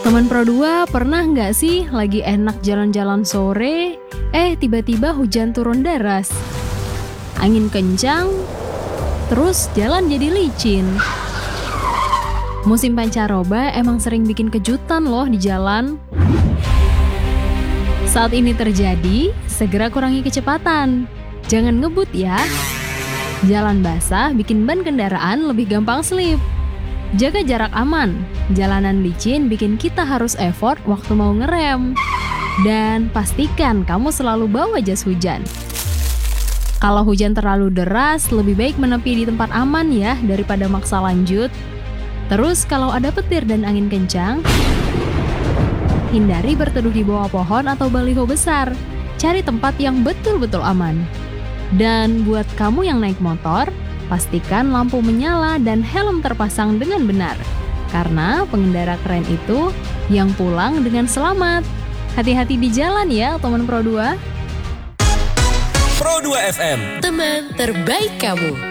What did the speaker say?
Teman Pro 2, pernah nggak sih lagi enak jalan-jalan sore, tiba-tiba hujan turun deras, angin kencang, terus jalan jadi licin. Musim pancaroba emang sering bikin kejutan loh di jalan. Saat ini terjadi, segera kurangi kecepatan. Jangan ngebut ya. Jalan basah bikin ban kendaraan lebih gampang slip. Jaga jarak aman. Jalanan licin bikin kita harus effort waktu mau ngerem. Dan pastikan kamu selalu bawa jas hujan. Kalau hujan terlalu deras, lebih baik menepi di tempat aman ya daripada maksa lanjut. Terus kalau ada petir dan angin kencang, hindari berteduh di bawah pohon atau baliho besar. Cari tempat yang betul-betul aman. Dan buat kamu yang naik motor, pastikan lampu menyala dan helm terpasang dengan benar. Karena pengendara keren itu yang pulang dengan selamat. Hati-hati di jalan ya, teman Pro 2. Pro 2 FM, teman terbaik kamu.